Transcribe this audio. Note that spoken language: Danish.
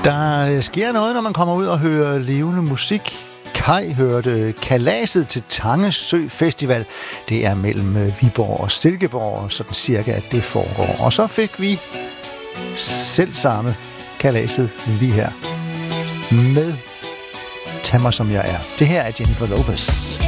Der sker noget, når man kommer ud og hører levende musik. Kai hørte Kalaset til Tangesø Festival. Det er mellem Viborg og Silkeborg, sådan cirka, at det foregår. Og så fik vi selv samme Kalaset lige her med Tag mig som jeg er. Det her er Jennifer Lopez.